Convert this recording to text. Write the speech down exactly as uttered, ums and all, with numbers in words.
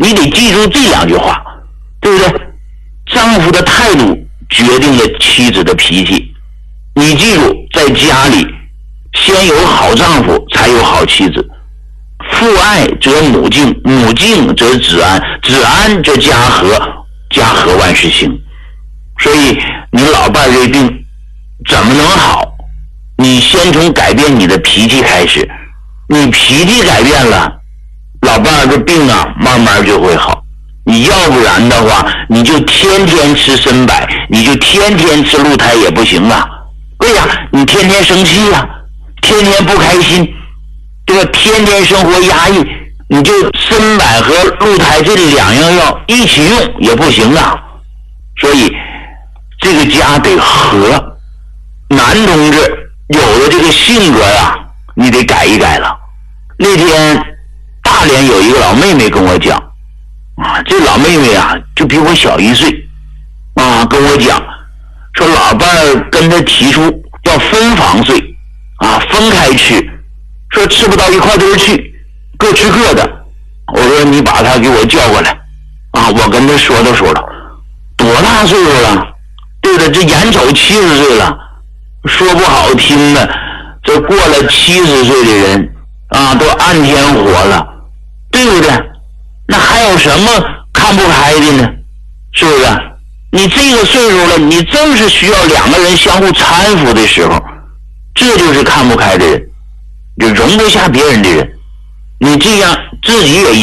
你得记住这两句话，对不对？丈夫的态度决定了妻子的脾气。你记住，在家里先有好丈夫才有好妻子。父爱则母敬，母敬则子安，子安则家和，家和万事兴。所以你老伴这病怎么能好？你先从改变你的脾气开始，你脾气改变了，老伴儿这病啊慢慢就会好。你要不然的话，你就天天吃参柏，你就天天吃鹿胎也不行啊。为啥？你天天生气啊，天天不开心，对吧？天天生活压抑，你就参柏和鹿胎这两样药一起用也不行啊。所以这个家得和。男同志有了这个性格呀，你得改一改了。那天大连有一个老妹妹跟我讲啊，这老妹妹啊就比我小一岁啊，跟我讲说老伴儿跟她提出要分房睡啊，分开吃，说吃不到一块堆去，各吃各的。我说你把她给我叫过来啊，我跟她说道说道，多大岁数了？对的，这眼瞅七十岁了，说不好听的，这过了七十岁的人啊，都暗天活了，对不对？那还有什么看不开的呢？是不是？你这个岁数了，你正是需要两个人相互搀扶的时候，这就是看不开的人，就容不下别人的人。你这样自己也